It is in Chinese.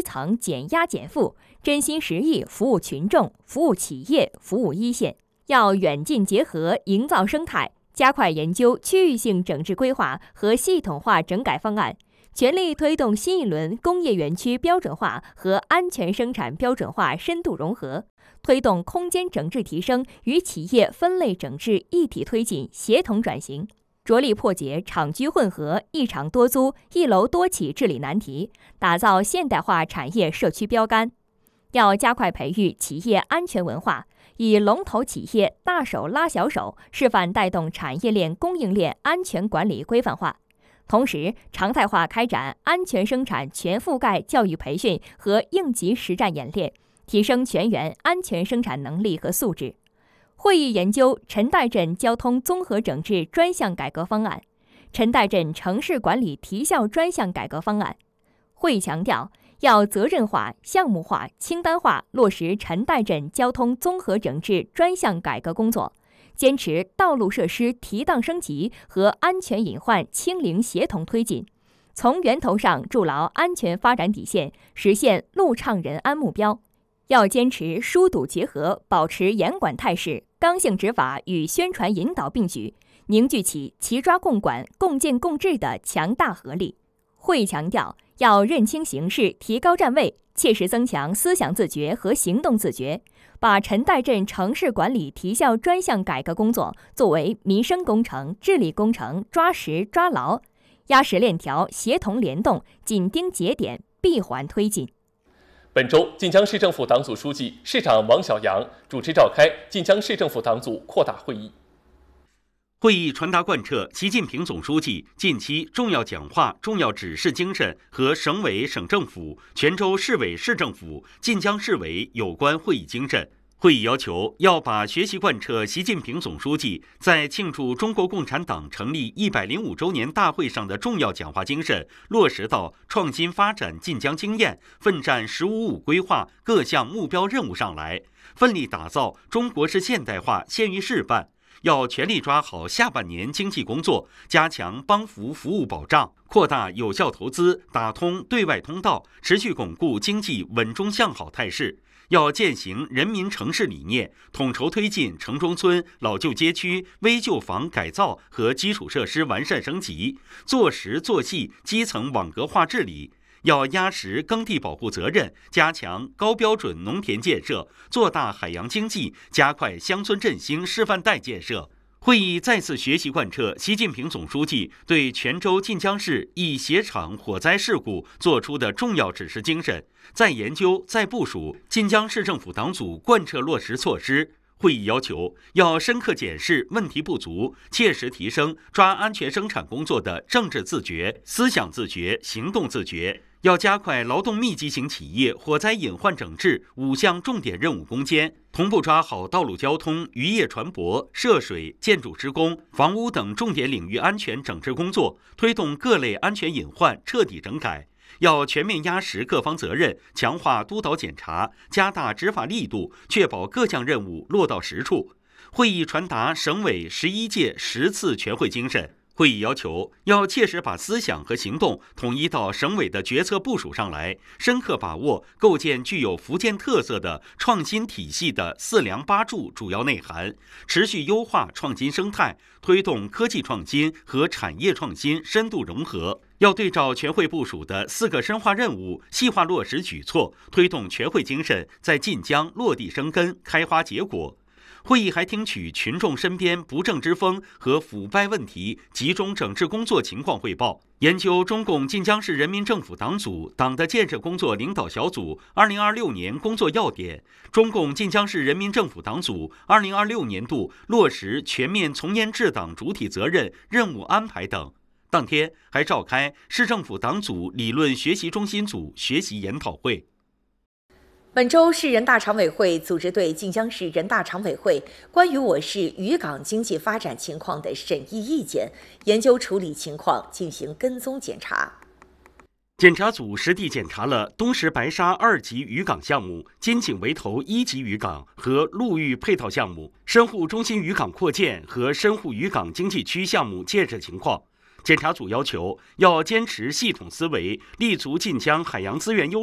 层减压减负，真心实意服务群众、服务企业、服务一线。要远近结合，营造生态，加快研究区域性整治规划和系统化整改方案，全力推动新一轮工业园区标准化和安全生产标准化深度融合，推动空间整治提升与企业分类整治一体推进、协同转型，着力破解厂居混合、一厂多租、一楼多企治理难题，打造现代化产业社区标杆。要加快培育企业安全文化，以龙头企业大手拉小手，示范带动产业链供应链安全管理规范化。同时，常态化开展安全生产全覆盖教育培训和应急实战演练，提升全员安全生产能力和素质。会议研究陈岱镇交通综合整治专项改革方案、陈岱镇城市管理提效专项改革方案。会议强调，要责任化、项目化、清单化落实陈岱镇交通综合整治专项改革工作，坚持道路设施提档升级和安全隐患清零协同推进，从源头上筑牢安全发展底线，实现路畅人安目标。要坚持疏堵结合，保持严管态势，刚性执法与宣传引导并举，凝聚起齐抓共管、共建共治的强大合力。会议强调，要认清形势，提高站位，切实增强思想自觉和行动自觉，把陈岱镇城市管理提效专项改革工作作为民生工程、治理工程抓实抓牢，压实链条，协同联动，紧盯节点，闭环推进。 本周，晋江市政府党组书记、市长王小杨主持召开晋江市政府党组扩大会议。 会议传达贯彻习近平总书记近期重要讲话、重要指示精神和省委省政府、泉州市委市政府、晋江市委有关会议精神。会议要求要把学习贯彻习近平总书记在庆祝中国共产党成立105周年大会上的重要讲话精神落实到创新发展晋江经验、奋战“15+5”规划各项目标任务上来，奋力打造中国式现代化县域示范。要全力抓好下半年经济工作，加强帮扶服务保障，扩大有效投资，打通对外通道，持续巩固经济稳中向好态势。要践行人民城市理念，统筹推进城中村、老旧街区危旧房改造和基础设施完善升级，做实做细基层网格化治理。要压实耕地保护责任，加强高标准农田建设，做大海洋经济，加快乡村振兴示范带建设。会议再次学习贯彻习近平总书记对泉州晋江市一鞋厂火灾事故作出的重要指示精神，再研究再部署晋江市政府党组贯彻落实措施。会议要求要深刻检视问题不足，切实提升抓安全生产工作的政治自觉、思想自觉、行动自觉。要加快劳动密集型企业火灾隐患整治5项重点任务攻坚，同步抓好道路交通、渔业船舶、涉水、建筑施工、房屋等重点领域安全整治工作，推动各类安全隐患彻底整改。要全面压实各方责任，强化督导检查，加大执法力度，确保各项任务落到实处。会议传达省委11届10次全会精神。会议要求要切实把思想和行动统一到省委的决策部署上来，深刻把握构建具有福建特色的创新体系的4梁8柱主要内涵，持续优化创新生态，推动科技创新和产业创新深度融合。要对照全会部署的4个深化任务，细化落实举措，推动全会精神在晋江落地生根、开花结果。会议还听取群众身边不正之风和腐败问题集中整治工作情况汇报，研究中共晋江市人民政府党组党的建设工作领导小组2026年工作要点，中共晋江市人民政府党组2026年度落实全面从严治党主体责任任务安排等。当天还召开市政府党组理论学习中心组学习研讨会。 本周市人大常委会组织对晋江市人大常委会关于我市渔港经济发展情况的审议意见研究处理情况进行跟踪检查。 检查组实地检查了东石白沙2级渔港项目、金井围头1级渔港和陆域配套项目、深沪中心渔港扩建和深沪渔港经济区项目建设情况。检查组要求要坚持系统思维，立足晋江海洋资源优